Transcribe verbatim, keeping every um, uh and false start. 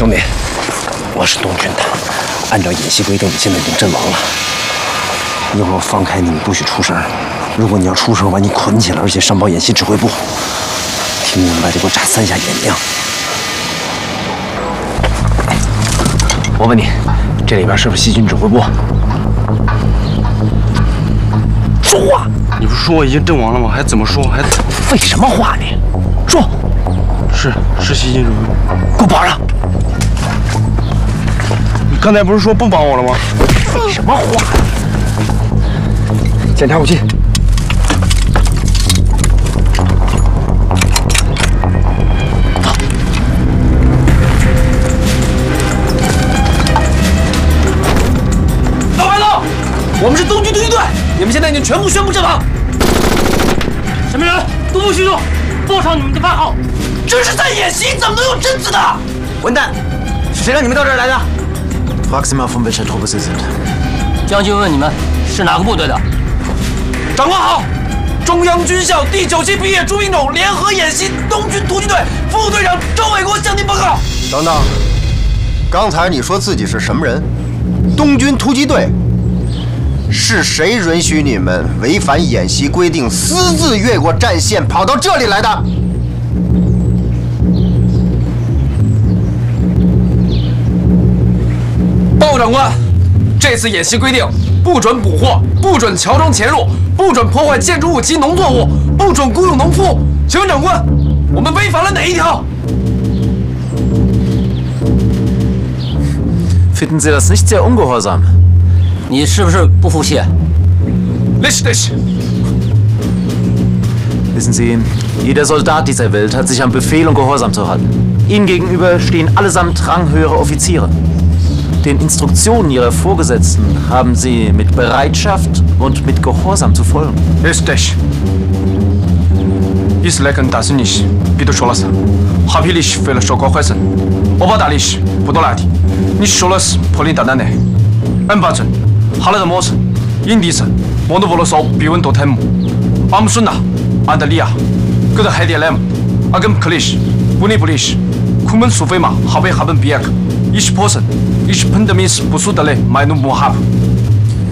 兄弟，我是东军的，按照演习规定，你现在已经阵亡了。一会儿我放开你，你不许出声。如果你要出声，我把你捆起来，而且上报演习指挥部。听明白就给我眨三下眼睛。我问你，这里边是不是西军指挥部？说话！ 你不是说我已经阵亡了吗？还怎么说？还废什么话你？说。 是是西军指挥部。 给我保上！ 你刚才不是说不帮我了吗？ 废什么话？检查武器。走。老白头，我们是东军突击队，你们现在已经全部宣布阵亡。 什么人？都不许动！报上你们的番号。 这是在演习，怎么能有真子的？混蛋！是谁让你们到这儿来的 ？Frag Sie mal, von welcher Truppe Sie sind. 将军问你们是哪个部队的？ 长官好，中央军校第九期毕业诸兵种联合演习东军突击队副队长周伟国向您报告。 等等，刚才你说自己是什么人？东军突击队？是谁允许你们违反演习规定，私自越过战线跑到这里来的？ 报长官，这次演习规定，不准捕获，不准乔装潜入，不准破坏建筑物及农作物，不准雇佣农夫。请问长官，我们违反了哪一条 ？Finden Sie das nicht sehr ungehorsam? 你是不是不服气 ？Richtig. Wissen Sie, jeder Soldat dieser Welt hat sich an Befehl und Gehorsam zu halten. Ihnen gegenüber stehen allesamt ranghöhere Offiziere. Den Instruktionen Ihrer Vorgesetzten haben Sie mit Bereitschaft und mit Gehorsam zu folgen. Richtig.伊斯兰跟大胜利时，彼得说了是，哈皮利是为了收高坏生，欧巴达利是不多来的。你说的是破林大胆的，恩巴镇、哈勒德莫城、印第城、莫诺沃罗索、比文多泰姆、阿姆顺纳、安德利亚、格德海迪莱姆、阿根克利什、布尼布利什、库门苏菲马、哈贝哈本比亚克、伊什珀森、伊什彭德米斯布苏德雷、麦努穆哈普。